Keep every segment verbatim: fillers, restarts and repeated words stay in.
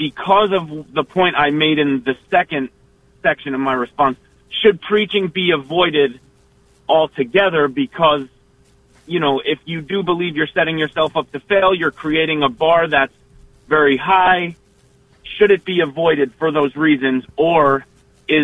because of the point I made in the second section of my response, should preaching be avoided altogether? Because, you know, if you do believe you're setting yourself up to fail, you're creating a bar that's very high. Should it be avoided for those reasons, or is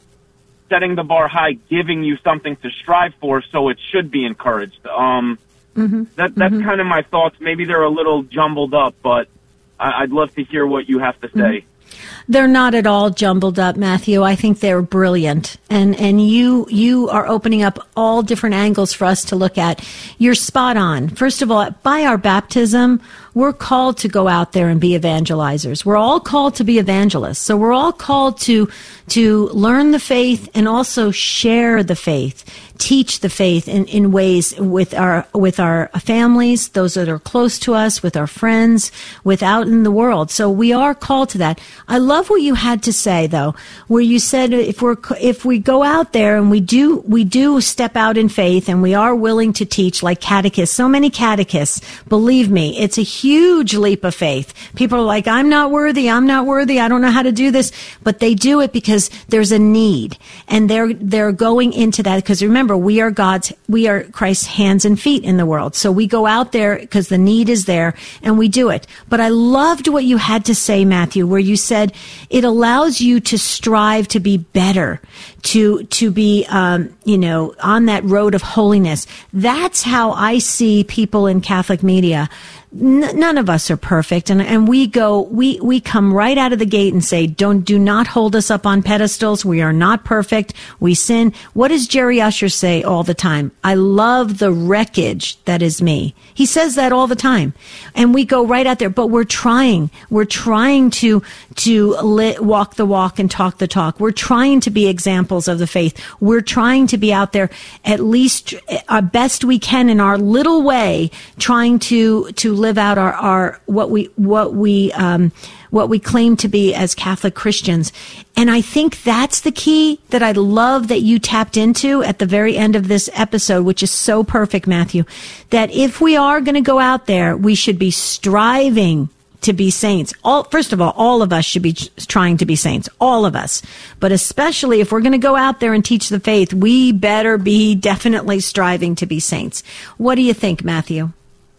setting the bar high giving you something to strive for, so it should be encouraged? Um, mm-hmm. that, that's mm-hmm. kind of my thoughts. Maybe they're a little jumbled up, but I, I'd love to hear what you have to say. Mm-hmm. They're not at all jumbled up, Matthew. I think they're brilliant. And and you you are opening up all different angles for us to look at. You're spot on. First of all, by our baptism, we're called to go out there and be evangelizers. We're all called to be evangelists. So we're all called to to learn the faith and also share the faith, teach the faith in, in ways with our with our families, those that are close to us, with our friends, with out in the world. So we are called to that. I love what you had to say, though, where you said if we're if we go out there and we do we do step out in faith and we are willing to teach, like catechists, so many catechists, believe me, it's a huge leap of faith. People are like, I'm not worthy, I'm not worthy, I don't know how to do this, but they do it because there's a need, and they're they're going into that because remember, we are God's, we are Christ's hands and feet in the world. So we go out there because the need is there, and we do it. But I loved what you had to say, Matthew, where you said it allows you to strive to be better, to to be, um, you know, on that road of holiness. That's how I see people in Catholic media. N- none of us are perfect, and and we go, we we come right out of the gate and say, don't do not hold us up on pedestals. We are not perfect. We sin. What does Jerry Usher say all the time? I love the wreckage that is me. He says that all the time, and we go right out there. But we're trying. We're trying to to li- walk the walk and talk the talk. We're trying to be examples of the faith. We're trying to be out there at least our best we can in our little way, trying to to live out our, our what we what we um, what we claim to be as Catholic Christians. And I think that's the key that I love that you tapped into at the very end of this episode, which is so perfect, Matthew, that if we are going to go out there, we should be striving to be saints. All, first of all, all of us should be trying to be saints, all of us. But especially if we're going to go out there and teach the faith, we better be definitely striving to be saints. What do you think, Matthew?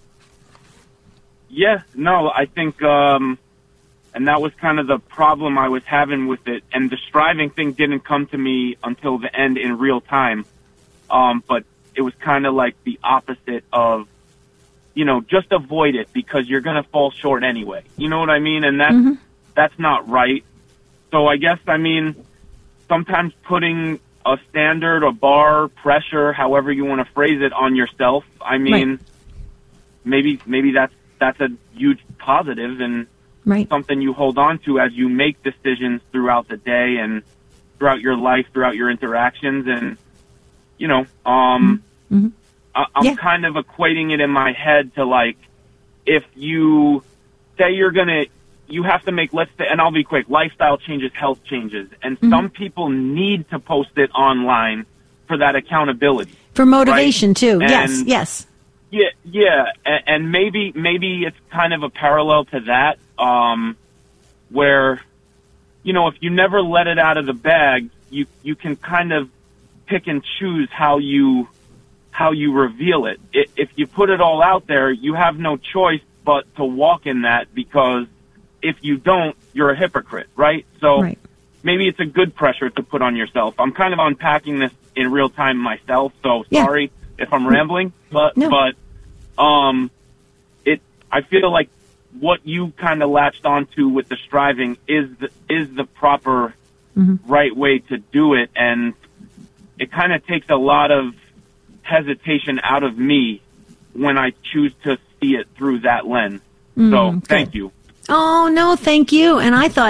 Yeah, no, I think, um, and that was kind of the problem I was having with it. And the striving thing didn't come to me until the end in real time. Um, but it was kind of like the opposite of, you know, just avoid it because you're going to fall short anyway. You know what I mean? And that's, mm-hmm. that's not right. So I guess, I mean, sometimes putting a standard, a bar, pressure, however you want to phrase it, on yourself, I mean, right. maybe maybe that's, that's a huge positive and right. something you hold on to as you make decisions throughout the day and throughout your life, throughout your interactions. And, you know, um, mm-hmm. I, I'm yeah. kind of equating it in my head to, like, if you say you're going to, you have to make, let's say, and I'll be quick, lifestyle changes, health changes. And mm-hmm. some people need to post it online for that accountability. For motivation, right? too. And yes, yes. Yeah, yeah, and, and maybe maybe it's kind of a parallel to that, um, where, you know, if you never let it out of the bag, you you can kind of pick and choose how you how you reveal it. it. If you put it all out there, you have no choice but to walk in that, because if you don't, you're a hypocrite, right? So right. maybe it's a good pressure to put on yourself. I'm kind of unpacking this in real time myself, so sorry. Yeah. If I'm rambling, but no. but um, it I feel like what you kind of latched onto with the striving is the, is the proper mm-hmm. right way to do it, and it kind of takes a lot of hesitation out of me when I choose to see it through that lens. Mm, so, thank you. Oh, no, thank you. And I thought,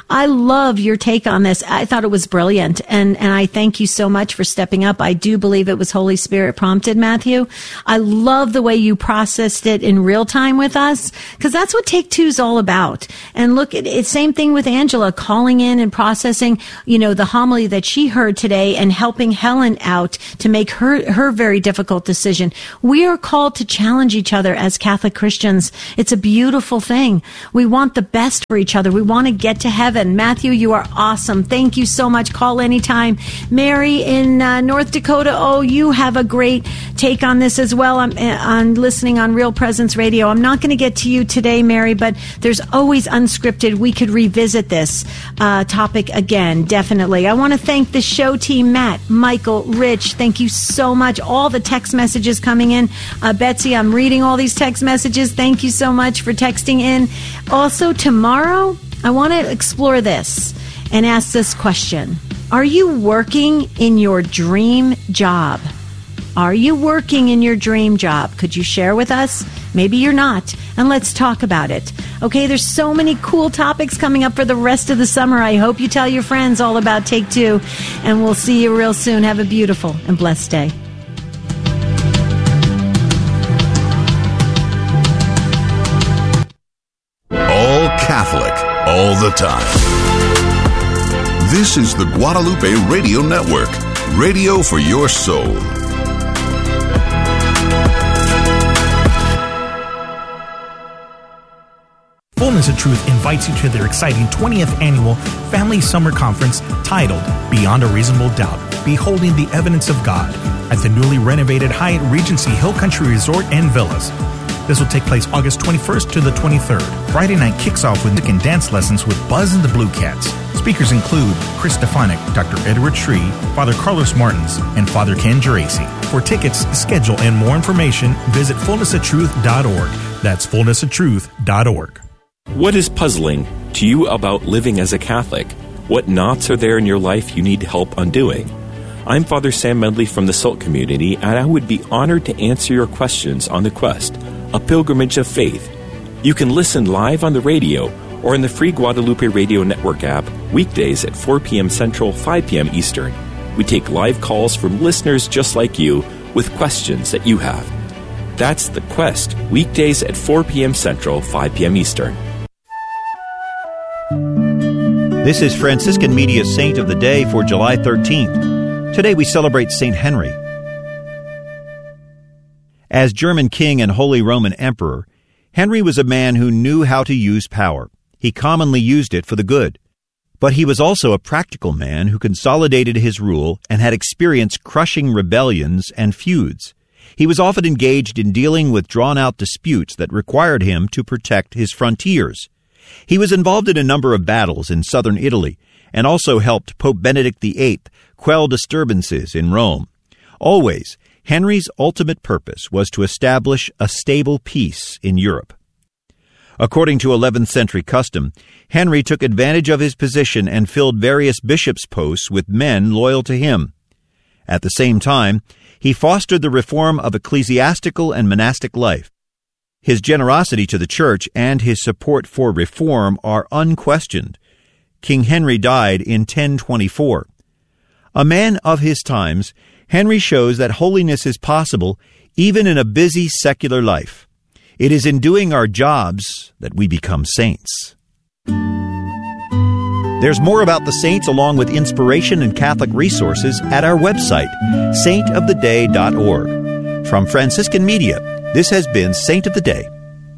I love your take on this. I thought it was brilliant. And, and I thank you so much for stepping up. I do believe it was Holy Spirit prompted, Matthew. I love the way you processed it in real time with us, because that's what Take Two is all about. And look, it, it's same thing with Angela, calling in and processing, you know, the homily that she heard today and helping Helen out to make her, her very difficult decision. We are called to challenge each other as Catholic Christians. It's a beautiful thing. We want the best for each other. We want to get to heaven. Matthew, you are awesome. Thank you so much. Call anytime. Mary in uh, North Dakota, oh, you have a great take on this as well. I'm on listening on Real Presence Radio. I'm not going to get to you today, Mary, but there's always unscripted. We could revisit this uh, topic again, definitely. I want to thank the show team, Matt, Michael, Rich. Thank you so much. All the text messages coming in. Uh, Betsy, I'm reading all these text messages. Thank you so much for texting in. Also, tomorrow, I want to explore this and ask this question. Are you working in your dream job? Are you working in your dream job? Could you share with us? Maybe you're not. And let's talk about it. Okay, there's so many cool topics coming up for the rest of the summer. I hope you tell your friends all about Take Two. And we'll see you real soon. Have a beautiful and blessed day. All Catholic, all the time. This is the Guadalupe Radio Network. Radio for your soul. Fullness of Truth invites you to their exciting twentieth Annual Family Summer Conference titled Beyond a Reasonable Doubt, Beholding the Evidence of God at the newly renovated Hyatt Regency Hill Country Resort and Villas. This will take place August twenty-first to the twenty-third. Friday night kicks off with music and dance lessons with Buzz and the Blue Cats. Speakers include Chris Stefanik, Doctor Edward Shree, Father Carlos Martins, and Father Ken Geraci. For tickets, schedule, and more information, visit fullness of truth dot org. That's fullness of truth dot org. What is puzzling to you about living as a Catholic? What knots are there in your life you need help undoing? I'm Father Sam Medley from the Salt Community, and I would be honored to answer your questions on The Quest, a pilgrimage of faith. You can listen live on the radio or in the free Guadalupe Radio Network app weekdays at four p.m. Central, five p.m. Eastern. We take live calls from listeners just like you with questions that you have. That's The Quest, weekdays at four p.m. Central, five p.m. Eastern. This is Franciscan Media's Saint of the Day for July thirteenth. Today we celebrate Saint Henry. As German king and Holy Roman Emperor, Henry was a man who knew how to use power. He commonly used it for the good. But he was also a practical man who consolidated his rule and had experienced crushing rebellions and feuds. He was often engaged in dealing with drawn-out disputes that required him to protect his frontiers. He was involved in a number of battles in southern Italy and also helped Pope Benedict the Eighth quell disturbances in Rome. Always, Henry's ultimate purpose was to establish a stable peace in Europe. According to eleventh century custom, Henry took advantage of his position and filled various bishops' posts with men loyal to him. At the same time, he fostered the reform of ecclesiastical and monastic life. His generosity to the Church and his support for reform are unquestioned. King Henry died in ten twenty-four. A man of his times, Henry shows that holiness is possible even in a busy secular life. It is in doing our jobs that we become saints. There's more about the saints along with inspiration and Catholic resources at our website, saint of the day dot org. From Franciscan Media, this has been Saint of the Day.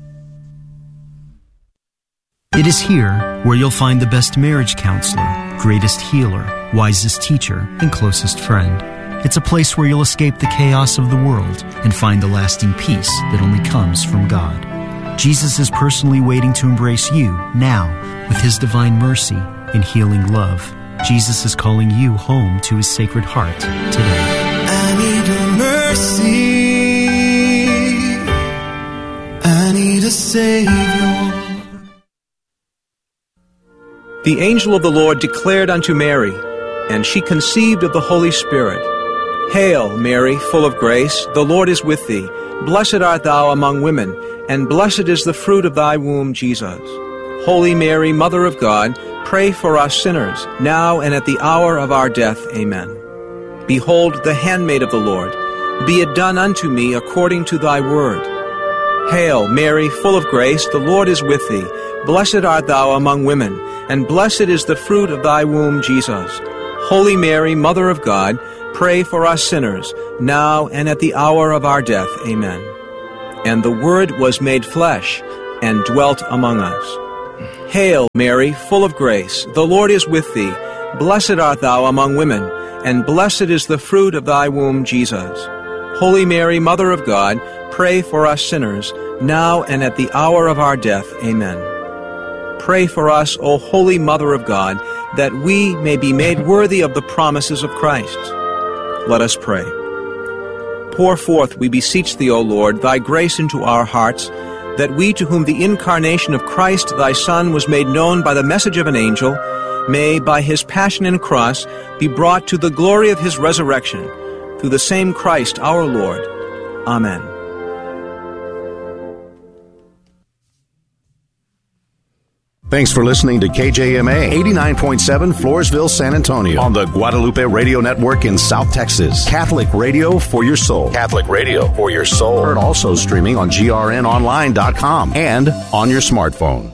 It is here where you'll find the best marriage counselor, greatest healer, wisest teacher, and closest friend. It's a place where you'll escape the chaos of the world and find the lasting peace that only comes from God. Jesus is personally waiting to embrace you now with His divine mercy and healing love. Jesus is calling you home to His Sacred Heart today. I need a mercy. I need a Savior. The angel of the Lord declared unto Mary, and she conceived of the Holy Spirit. Hail, Mary, full of grace, the Lord is with thee. Blessed art thou among women, and blessed is the fruit of thy womb, Jesus. Holy Mary, Mother of God, pray for us sinners, now and at the hour of our death. Amen. Behold, the handmaid of the Lord. Be it done unto me according to thy word. Hail, Mary, full of grace, the Lord is with thee. Blessed art thou among women, and blessed is the fruit of thy womb, Jesus. Holy Mary, Mother of God, pray for us sinners, now and at the hour of our death. Amen. And the Word was made flesh, and dwelt among us. Hail, Mary, full of grace, the Lord is with thee. Blessed art thou among women, and blessed is the fruit of thy womb, Jesus. Holy Mary, Mother of God, pray for us sinners, now and at the hour of our death. Amen. Pray for us, O Holy Mother of God, that we may be made worthy of the promises of Christ. Let us pray. Pour forth, we beseech thee, O Lord, thy grace into our hearts, that we, to whom the incarnation of Christ thy Son was made known by the message of an angel, may, by his passion and cross, be brought to the glory of his resurrection, through the same Christ our Lord. Amen. Thanks for listening to K J M A eighty-nine point seven Floresville, San Antonio on the Guadalupe Radio Network in South Texas. Catholic radio for your soul. Catholic radio for your soul. Heard also streaming on G R N online dot com and on your smartphone.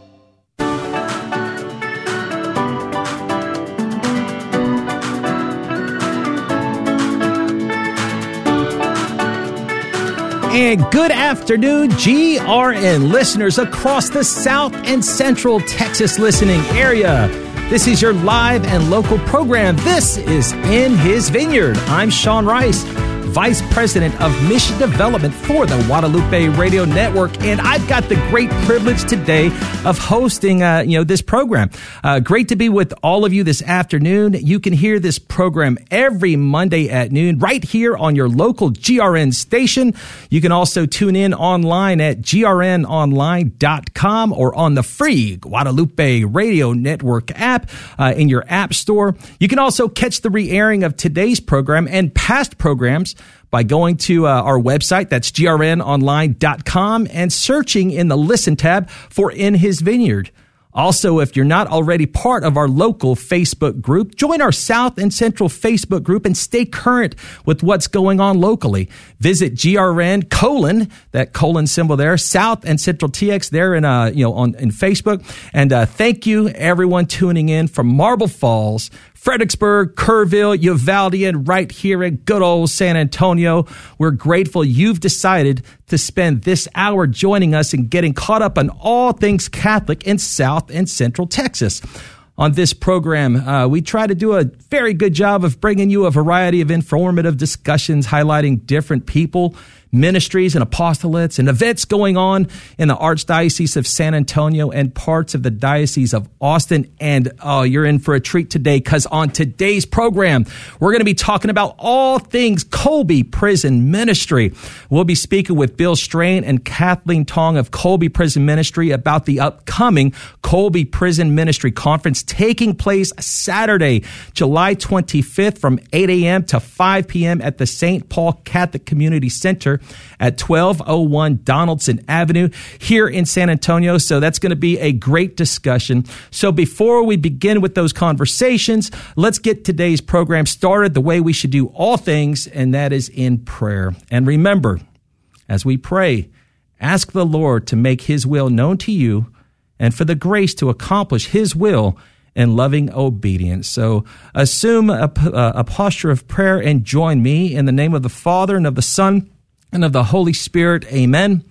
And good afternoon, G R N listeners across the South and Central Texas listening area. This is your live and local program. This is In His Vineyard. I'm Sean Rice, Vice President of Mission Development for the Guadalupe Radio Network, and I've got the great privilege today of hosting, uh, you know, this program. Uh, great to be with all of you this afternoon. You can hear this program every Monday at noon right here on your local G R N station. You can also tune in online at G R N online dot com or on the free Guadalupe Radio Network app uh, in your app store. You can also catch the re-airing of today's program and past programs by going to uh, our website, that's G R N online dot com, and searching in the Listen tab for In His Vineyard. Also, if you're not already part of our local Facebook group, join our South and Central Facebook group and stay current with what's going on locally. Visit G R N colon, that colon symbol there, South and Central T X there in, uh, you know, on in Facebook. And uh, thank you, everyone tuning in from Marble Falls, Fredericksburg, Kerrville, Uvalde, and right here in good old San Antonio. We're grateful you've decided to spend this hour joining us and getting caught up on all things Catholic in South and Central Texas. On this program, uh, we try to do a very good job of bringing you a variety of informative discussions highlighting different people, ministries and apostolates and events going on in the Archdiocese of San Antonio and parts of the Diocese of Austin. And oh, you're in for a treat today, because on today's program, we're going to be talking about all things Colby Prison Ministry. We'll be speaking with Bill Strain and Kathleen Tong of Colby Prison Ministry about the upcoming Colby Prison Ministry Conference taking place Saturday, July twenty-fifth from eight a.m. to five p.m. at the Saint Paul Catholic Community Center at twelve oh one Donaldson Avenue here in San Antonio. So that's going to be a great discussion. So before we begin with those conversations, let's get today's program started the way we should do all things, and that is in prayer. And remember, as we pray, ask the Lord to make his will known to you and for the grace to accomplish his will in loving obedience. So assume a, a posture of prayer and join me in the name of the Father and of the Son and of the Holy Spirit. Amen.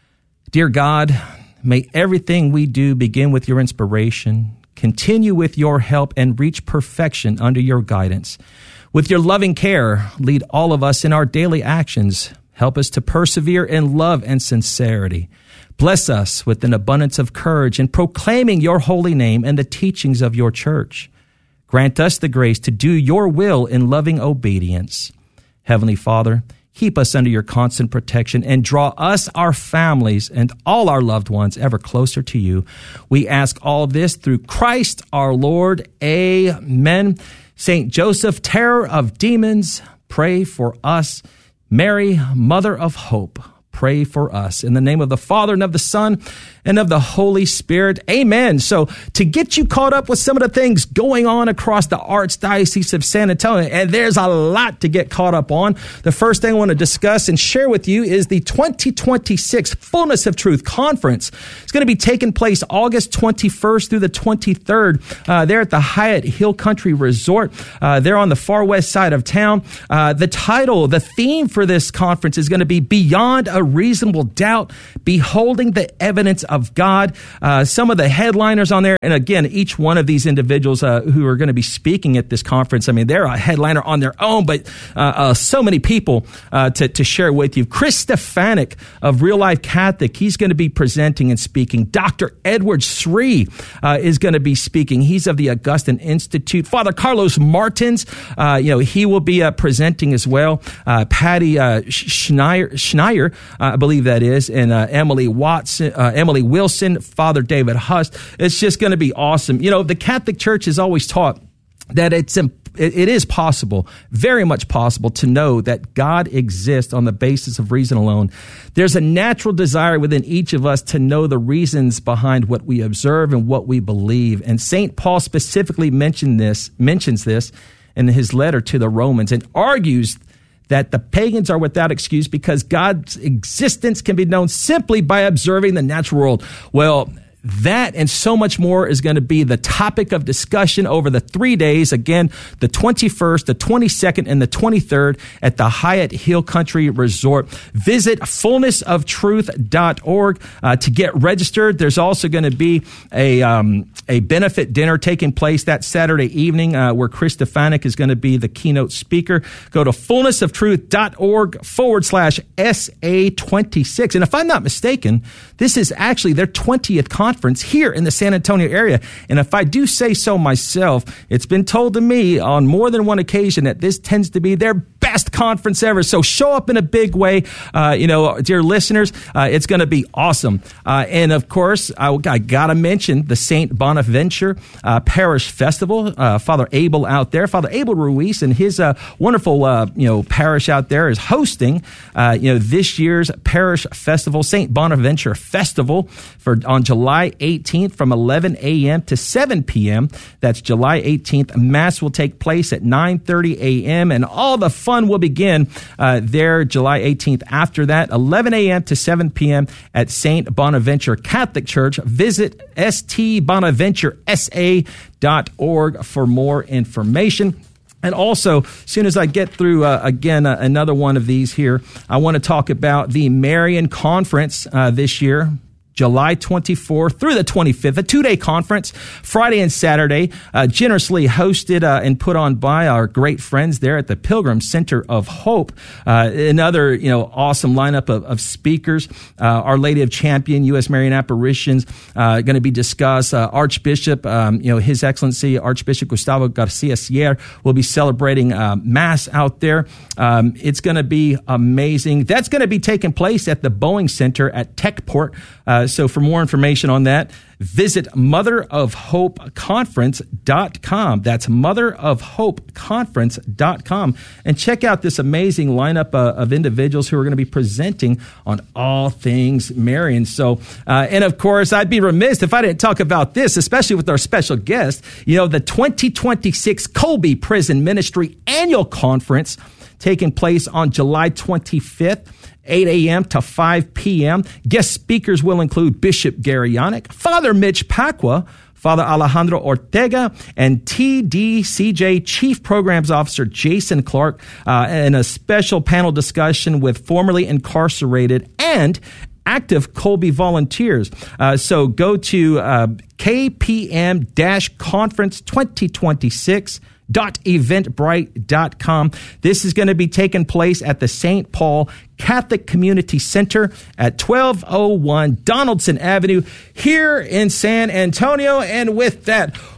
Dear God, may everything we do begin with your inspiration, continue with your help, and reach perfection under your guidance. With your loving care, lead all of us in our daily actions. Help us to persevere in love and sincerity. Bless us with an abundance of courage in proclaiming your holy name and the teachings of your church. Grant us the grace to do your will in loving obedience. Heavenly Father, keep us under your constant protection and draw us, our families, and all our loved ones ever closer to you. We ask all this through Christ our Lord. Amen. Saint Joseph, terror of demons, pray for us. Mary, Mother of Hope, pray for us. In the name of the Father, and of the Son, and of the Holy Spirit. Amen. So to get you caught up with some of the things going on across the Archdiocese of San Antonio, and there's a lot to get caught up on, the first thing I want to discuss and share with you is the twenty twenty-six Fullness of Truth Conference. It's going to be taking place August twenty-first through the twenty-third uh, there at the Hyatt Hill Country Resort. Uh, they're on the far west side of town. Uh, the title, the theme for this conference is going to be Beyond a Reasonable Doubt, Beholding the Evidence of God. Uh, some of the headliners on there, and again, each one of these individuals uh, who are going to be speaking at this conference, I mean, they're a headliner on their own, but uh, uh, so many people uh, to, to share with you. Chris Stefanik of Real Life Catholic, he's going to be presenting and speaking. Doctor Edward Sri uh, is going to be speaking. He's of the Augustine Institute. Father Carlos Martins, uh, you know, he will be uh, presenting as well. Uh, Patty uh, Schneier, Schneier uh, I believe that is, and uh, Emily Watson, uh, Emily Wilson, Father David Hust. It's just going to be awesome. You know, the Catholic Church has always taught that it's important. It is possible, very much possible, to know that God exists on the basis of reason alone. There's a natural desire within each of us to know the reasons behind what we observe and what we believe. And Saint Paul specifically mentioned this, mentions this in his letter to the Romans, and argues that the pagans are without excuse because God's existence can be known simply by observing the natural world. Well, that and so much more is going to be the topic of discussion over the three days. Again, the twenty-first, the twenty-second, and the twenty-third at the Hyatt Hill Country Resort. Visit fullness of truth dot org uh, to get registered. There's also going to be a um, a benefit dinner taking place that Saturday evening uh, where Chris Stefanik is going to be the keynote speaker. Go to fullness of truth dot org forward slash S A twenty-six. And if I'm not mistaken, this is actually their twentieth conference. Conference here in the San Antonio area. And if I do say so myself, it's been told to me on more than one occasion that this tends to be their best conference ever. So show up in a big way. Uh, you know, dear listeners, uh, it's going to be awesome. Uh, and of course, I, I got to mention the Saint Bonaventure uh, Parish Festival. Uh, Father Abel out there, Father Abel Ruiz and his uh, wonderful, uh, you know, parish out there is hosting, uh, you know, this year's Parish Festival, Saint Bonaventure Festival for on July eighteenth from eleven a.m. to seven p.m. That's July eighteenth. Mass will take place at nine thirty a.m. and all the fun will begin uh, there July eighteenth. After that, eleven a.m. to seven p.m. at Saint Bonaventure Catholic Church. Visit s t bonaventure s a dot org for more information. And also, as soon as I get through, uh, again, uh, another one of these here, I want to talk about the Marian Conference uh, this year. July twenty-fourth through the twenty-fifth, a two-day conference, Friday and Saturday, uh, generously hosted uh, and put on by our great friends there at the Pilgrim Center of Hope. Uh, another, you know, awesome lineup of, of speakers. Uh, Our Lady of Champion, U S Marian Apparitions, uh, going to be discussed. Uh, Archbishop, um, you know, His Excellency Archbishop Gustavo Garcia Sierra will be celebrating uh, Mass out there. Um, it's going to be amazing. That's going to be taking place at the Boeing Center at Techport. Uh, so for more information on that, visit mother of hope conference dot com. That's mother of hope conference dot com. And check out this amazing lineup uh, of individuals who are going to be presenting on all things Marian. So, uh, and of course, I'd be remiss if I didn't talk about this, especially with our special guest, you know, the twenty twenty-six Colby Prison Ministry Annual Conference taking place on July twenty-fifth. eight a.m. to five p.m. Guest speakers will include Bishop Gary Yannick, Father Mitch Pacwa, Father Alejandro Ortega, and T D C J Chief Programs Officer Jason Clark, uh, and a special panel discussion with formerly incarcerated and active Colby volunteers. Uh, so go to uh, K P M Conference twenty twenty-six dot eventbrite dot com. This is going to be taking place at the Saint Paul Catholic Community Center at twelve oh one Donaldson Avenue here in San Antonio. And with that, whew,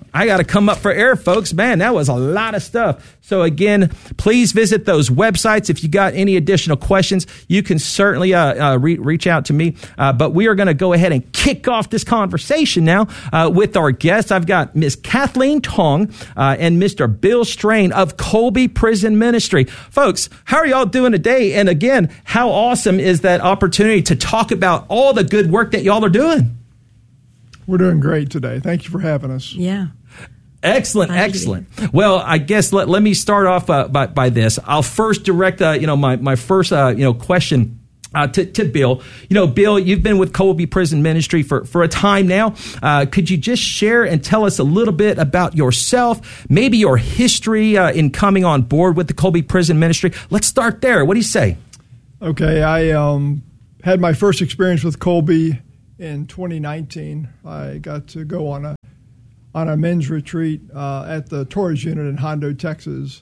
I got to come up for air, folks. Man, that was a lot of stuff. So again, please visit those websites. If you got any additional questions, you can certainly uh, uh, re- reach out to me. Uh, but we are going to go ahead and kick off this conversation now uh, with our guests. I've got Miss Kathleen Tong uh, and Mister Bill Strain of Colby Prison Ministry. Folks, how are y'all doing today? And again, how awesome is that opportunity to talk about all the good work that y'all are doing? We're doing great today. Thank you for having us. Yeah. Excellent, excellent. Well, I guess let, let me start off uh, by, by this. I'll first direct, uh, you know, my, my first, uh, you know, question uh, to, to Bill. You know, Bill, you've been with Colby Prison Ministry for, for a time now. Uh, could you just share and tell us a little bit about yourself, maybe your history uh, in coming on board with the Colby Prison Ministry? Let's start there. What do you say? Okay, I um, had my first experience with Colby in twenty nineteen. I got to go on a on a men's retreat uh, at the Torres unit in Hondo, Texas.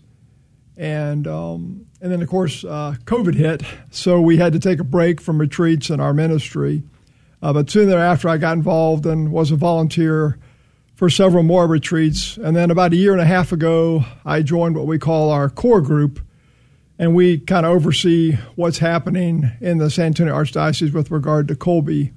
And um, and then, of course, uh, COVID hit, so we had to take a break from retreats in our ministry. Uh, but soon thereafter, I got involved and was a volunteer for several more retreats. And then about a year and a half ago, I joined what we call our core group, and we kind of oversee what's happening in the San Antonio Archdiocese with regard to Colby.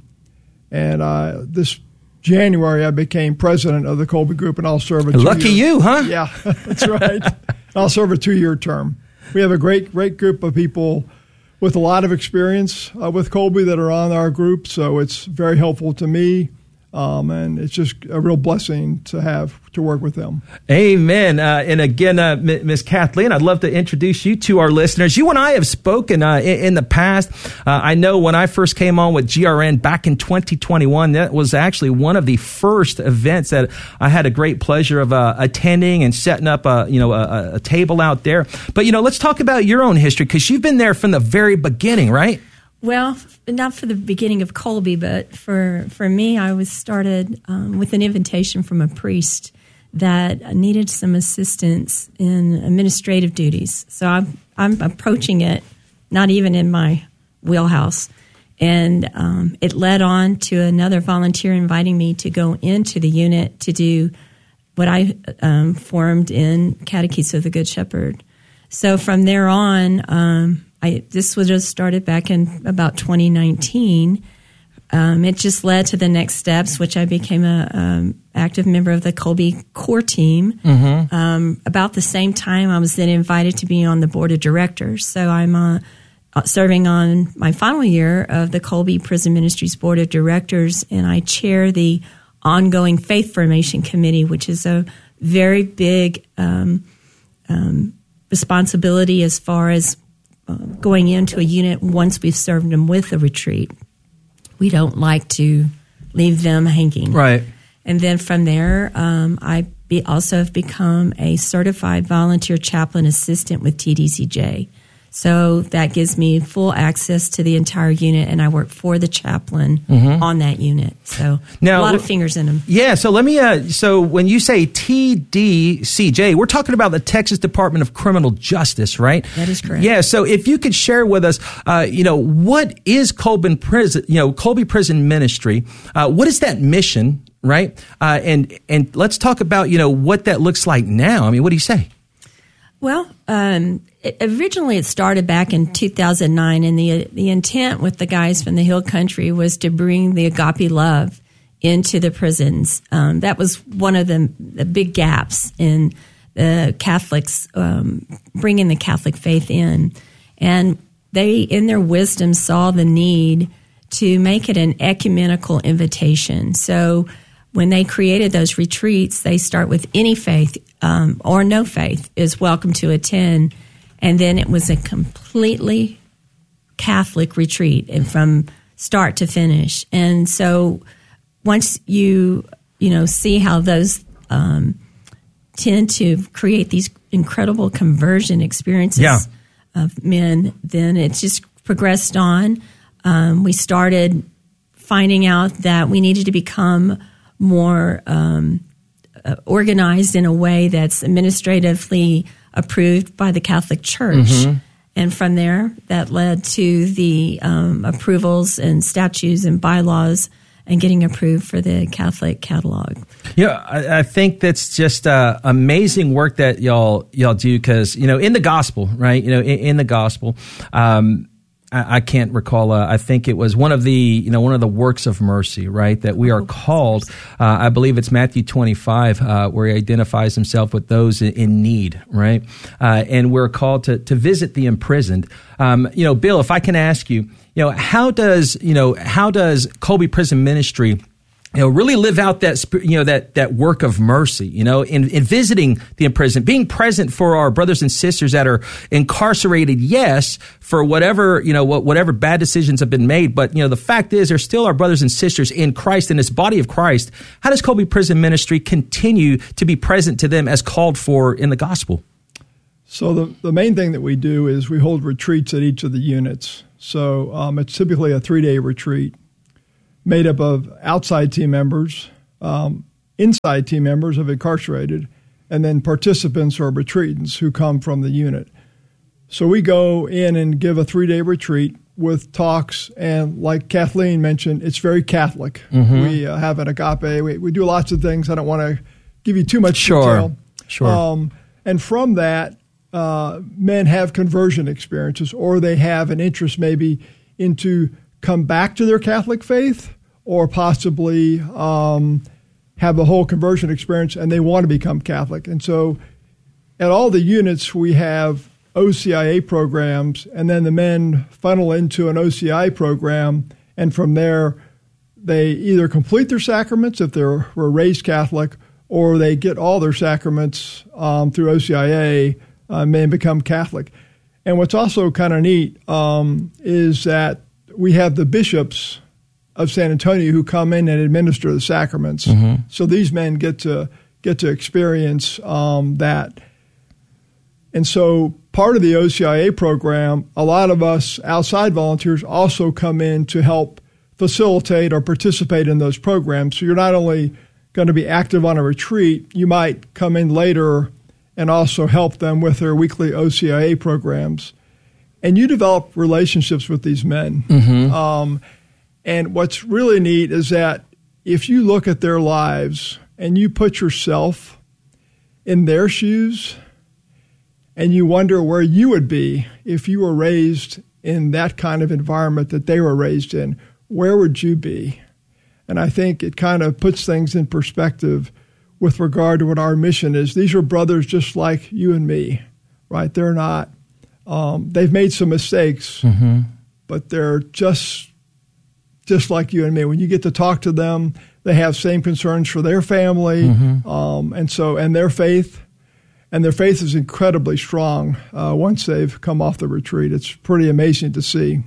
And uh, this January, I became president of the Colby Group, and I'll serve a two-year... Lucky you, huh? Yeah, that's right. I'll serve a two-year term. We have a great, great group of people with a lot of experience uh, with Colby that are on our group, so it's very helpful to me. Um, and it's just a real blessing to have to work with them. Amen. Uh, and again, uh, Miz Kathleen, I'd love to introduce you to our listeners. You and I have spoken uh, in, in the past. Uh, I know when I first came on with G R N back in twenty twenty-one, that was actually one of the first events that I had a great pleasure of uh, attending and setting up a, you know, a, a table out there. But, you know, let's talk about your own history, because you've been there from the very beginning, right? Well, not for the beginning of Colby, but for, for me, I was started um, with an invitation from a priest that needed some assistance in administrative duties. So I'm, I'm approaching it not even in my wheelhouse. And um, it led on to another volunteer inviting me to go into the unit to do what I um, formed in Catechism of the Good Shepherd. So from there on, um, I, this was just started back in about twenty nineteen. Um, it just led to the next steps, which I became a um, active member of the Colby core team. Mm-hmm. Um, about the same time, I was then invited to be on the board of directors. So I'm uh, serving on my final year of the Colby Prison Ministries board of directors, and I chair the ongoing faith formation committee, which is a very big um, um, responsibility as far as uh, going into a unit once we've served them with a retreat. We don't like to leave them hanging. Right. And then from there, um, I be also have become a certified volunteer chaplain assistant with T D C J. So that gives me full access to the entire unit, and I work for the chaplain mm-hmm. on that unit. So now, a lot of fingers in them. Yeah, so let me, uh, so when you say T D C J, we're talking about the Texas Department of Criminal Justice, right? That is correct. Yeah, so if you could share with us, uh, you know, what is Colby Prison, you know, Colby Prison Ministry? Uh, what is that mission, right? Uh, and, and let's talk about, you know, what that looks like now. I mean, what do you say? Well, um, it, originally it started back in two thousand nine, and the the intent with the guys from the Hill Country was to bring the agape love into the prisons. Um, that was one of the, the big gaps in the Catholics um, bringing the Catholic faith in, and they, in their wisdom, saw the need to make it an ecumenical invitation. So when they created those retreats, they start with any faith um, or no faith is welcome to attend. And then it was a completely Catholic retreat, and from start to finish. And so once you, you know, see how those um, tend to create these incredible conversion experiences yeah. of men, then it just progressed on. Um, we started finding out that we needed to become more um, uh, organized in a way that's administratively approved by the Catholic Church. Mm-hmm. And from there, that led to the um, approvals and statutes and bylaws and getting approved for the Catholic catalog. Yeah, I, I think that's just uh, amazing work that y'all y'all do, because you know, in the gospel, right? You know, in, in the gospel, um, I, I can't recall. Uh, I think it was one of the you know one of the works of mercy, right? That we are called. Uh, I believe it's Matthew twenty-five, uh, where he identifies himself with those in, in need, right? Uh, and we're called to to visit the imprisoned. Um, you know, Bill, if I can ask you. You know, how does, you know, how does Colby Prison Ministry, you know, really live out that, you know, that, that work of mercy, you know, in, in visiting the imprisoned, being present for our brothers and sisters that are incarcerated, yes, for whatever, you know, whatever bad decisions have been made. But, you know, the fact is, they're still our brothers and sisters in Christ, in this body of Christ. How does Colby Prison Ministry continue to be present to them as called for in the gospel? So the, the main thing that we do is we hold retreats at each of the units. So um, it's typically a three-day retreat made up of outside team members, um, inside team members of incarcerated, and then participants or retreatants who come from the unit. So we go in and give a three-day retreat with talks, and like Kathleen mentioned, it's very Catholic. Mm-hmm. We uh, have an agape. We, we do lots of things. I don't want to give you too much sure. detail. Sure. Um, and from that, Uh, men have conversion experiences, or they have an interest maybe into come back to their Catholic faith, or possibly um, have the whole conversion experience and they want to become Catholic. And so at all the units, we have O C I A programs, and then the men funnel into an O C I A program, and from there they either complete their sacraments if they were raised Catholic, or they get all their sacraments um, through O C I A, Uh, may become Catholic. And what's also kind of neat um, is that we have the bishops of San Antonio who come in and administer the sacraments. Mm-hmm. So these men get to get to experience um, that. And so part of the O C I A program, a lot of us outside volunteers also come in to help facilitate or participate in those programs. So you're not only going to be active on a retreat, you might come in later and also help them with their weekly O C I A programs. And you develop relationships with these men. Mm-hmm. Um, and what's really neat is that if you look at their lives and you put yourself in their shoes and you wonder where you would be if you were raised in that kind of environment that they were raised in, where would you be? And I think it kind of puts things in perspective with regard to what our mission is. These are brothers just like you and me, right? They're not, um, they've made some mistakes, mm-hmm. but they're just, just like you and me. When you get to talk to them, they have same concerns for their family, mm-hmm. um, and so, and their faith, and their faith is incredibly strong uh, once they've come off the retreat. It's pretty amazing to see.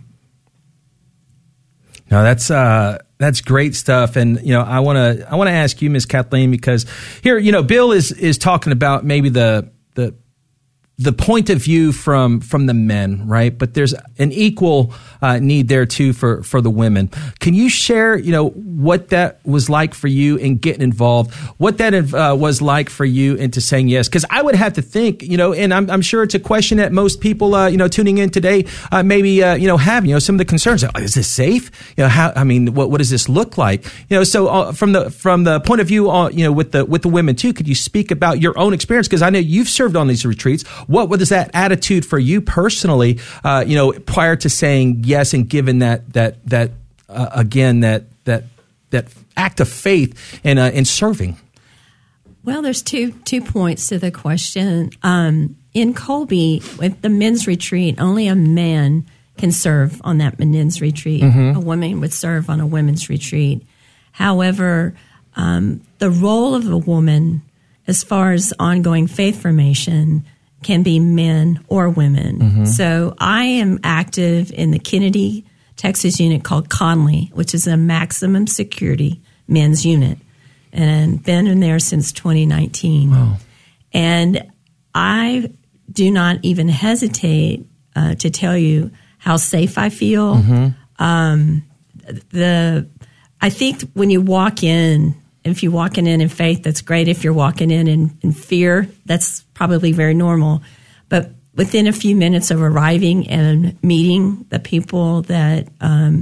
No, that's uh, that's great stuff, and you know, I want to I want to ask you, Miz Kathleen, because here, you know, Bill is is talking about maybe the the the point of view from from the men, right? But there's an equal uh, need there too for for the women. Can you share, you know, what that was like for you in getting involved? What that uh, was like for you into saying yes? Because I would have to think, you know, and I'm I'm sure it's a question that most people, uh, you know, tuning in today, uh, maybe uh, you know have, you know, some of the concerns. Like, is this safe? You know, how? I mean, what what does this look like? You know, so uh, from the from the point of view, uh, you know, with the with the women too, could you speak about your own experience? Because I know you've served on these retreats. What was that attitude for you personally, uh, you know, prior to saying yes and given that, that, that, uh, again, that, that, that act of faith in, uh, in serving? Well, there's two, two points to the question. Um, in Colby, with the men's retreat, only a man can serve on that men's retreat. Mm-hmm. A woman would serve on a women's retreat. However, um, the role of a woman as far as ongoing faith formation can be men or women. Mm-hmm. So I am active in the Kennedy, Texas unit called Conley, which is a maximum security men's unit, and been in there since twenty nineteen. Wow. And I do not even hesitate uh, to tell you how safe I feel. Mm-hmm. Um, the I think when you walk in, if you're walking in in faith, that's great. If you're walking in, in in fear, that's probably very normal. But within a few minutes of arriving and meeting the people that um,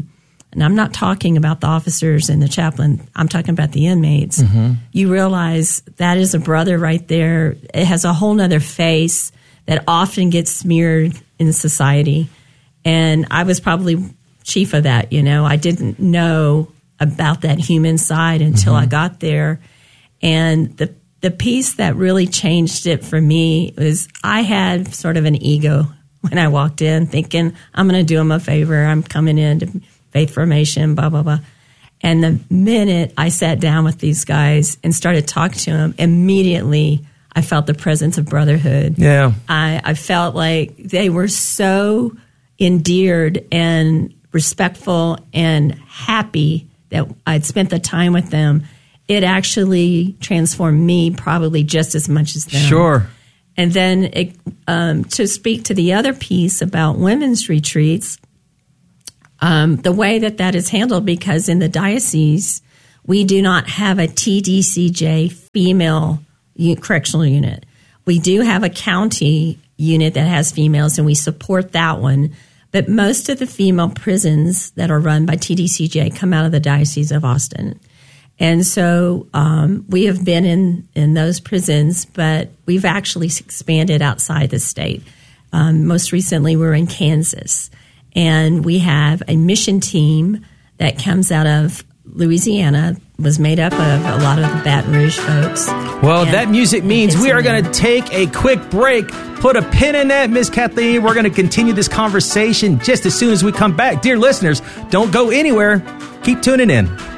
and I'm not talking about the officers and the chaplain, I'm talking about the inmates, mm-hmm. you realize that is a brother right there. It has a whole nother face that often gets smeared in society. And I was probably chief of that, you know. I didn't know about that human side until mm-hmm. I got there. And the the piece that really changed it for me was I had sort of an ego when I walked in, thinking, I'm going to do them a favor. I'm coming in to faith formation, blah, blah, blah. And the minute I sat down with these guys and started talking to them, immediately I felt the presence of brotherhood. Yeah. I, I felt like they were so endeared and respectful and happy that I'd spent the time with them. It actually transformed me probably just as much as them. Sure. And then it, um, to speak to the other piece about women's retreats, um, the way that that is handled, because in the diocese, we do not have a T D C J female u- correctional unit. We do have a county unit that has females, and we support that one. But most of the female prisons that are run by T D C J come out of the Diocese of Austin. And so um, we have been in, in those prisons, but we've actually expanded outside the state. Um, most recently, we're in Kansas. And we have a mission team that comes out of Louisiana, was made up of a lot of the Baton Rouge folks. Well, and that music means we are going to take a quick break. Put a pin in that, Miss Kathleen. We're going to continue this conversation just as soon as we come back. Dear listeners, don't go anywhere. Keep tuning in.